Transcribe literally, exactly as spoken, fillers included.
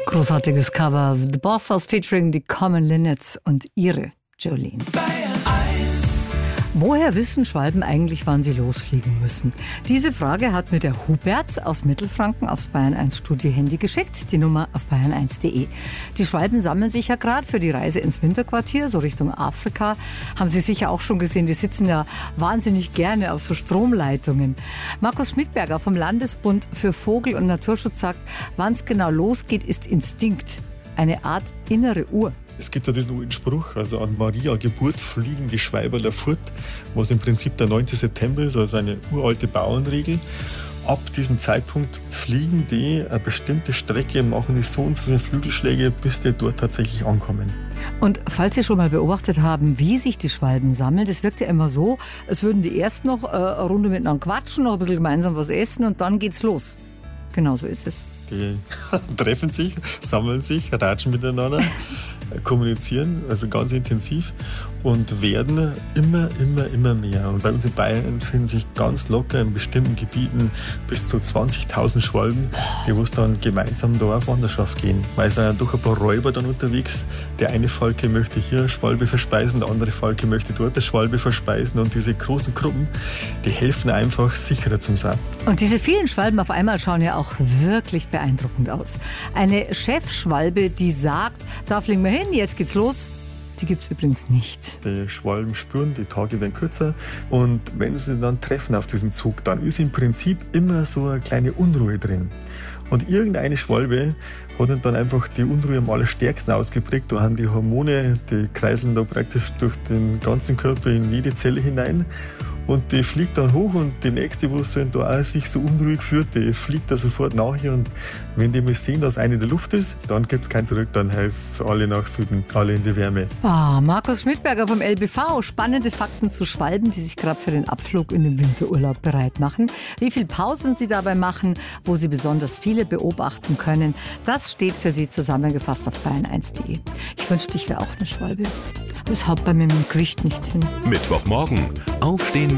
Großartiges Cover. The Boss was featuring die Common Linnets und ihre Jolene. Woher wissen Schwalben eigentlich, wann sie losfliegen müssen? Diese Frage hat mir der Hubert aus Mittelfranken aufs Bayern eins Studio-Handy geschickt. Die Nummer auf bayern eins punkt de. Die Schwalben sammeln sich ja gerade für die Reise ins Winterquartier, so Richtung Afrika. Haben Sie sicher auch schon gesehen, die sitzen ja wahnsinnig gerne auf so Stromleitungen. Markus Schmidberger vom Landesbund für Vogel- und Naturschutz sagt, wann es genau losgeht, ist Instinkt. Eine Art innere Uhr. Es gibt ja diesen alten Spruch, also an Maria Geburt fliegen die Schweiberler fort, was im Prinzip der neunte September ist, also eine uralte Bauernregel. Ab diesem Zeitpunkt fliegen die eine bestimmte Strecke, machen die so und so viele Flügelschläge, bis die dort tatsächlich ankommen. Und falls Sie schon mal beobachtet haben, wie sich die Schwalben sammeln, das wirkt ja immer so, als würden die erst noch eine Runde miteinander quatschen, noch ein bisschen gemeinsam was essen und dann geht's los. Genau so ist es. Die treffen sich, sammeln sich, ratschen miteinander, kommunizieren, also ganz intensiv und werden immer, immer, immer mehr. Und bei uns in Bayern finden sich ganz locker in bestimmten Gebieten bis zu zwanzigtausend Schwalben, die was dann gemeinsam da auf Wanderschaft gehen. Weil es sind ja doch ein paar Räuber dann unterwegs. Der eine Falke möchte hier Schwalbe verspeisen, der andere Falke möchte dort eine Schwalbe verspeisen. Und diese großen Gruppen, die helfen einfach, sicherer zu sein. Und diese vielen Schwalben auf einmal schauen ja auch wirklich beeindruckend aus. Eine Chefschwalbe, die sagt, da fliegen wir hin, jetzt geht's los. Die gibt es übrigens nicht. Die Schwalben spüren, die Tage werden kürzer und wenn sie dann treffen auf diesen Zug, dann ist im Prinzip immer so eine kleine Unruhe drin. Und irgendeine Schwalbe hat dann einfach die Unruhe am allerstärksten ausgeprägt. Da haben die Hormone, die kreiseln da praktisch durch den ganzen Körper in jede Zelle hinein. Und die fliegt dann hoch und die nächste, die so da auch sich so unruhig fühlt, die fliegt da sofort nachher. Und wenn die mal sehen, dass eine in der Luft ist, dann gibt es kein Zurück, dann heißt alle nach Süden, alle in die Wärme. Ah, Markus Schmidberger vom L B V. Spannende Fakten zu Schwalben, die sich gerade für den Abflug in den Winterurlaub bereit machen. Wie viel Pausen sie dabei machen, wo sie besonders viele beobachten können, das steht für Sie zusammengefasst auf bayern eins punkt de. Ich wünschte, ich wäre auch eine Schwalbe. Aber es haut bei mir mit dem Gewicht nicht hin. Mittwochmorgen, Aufstehen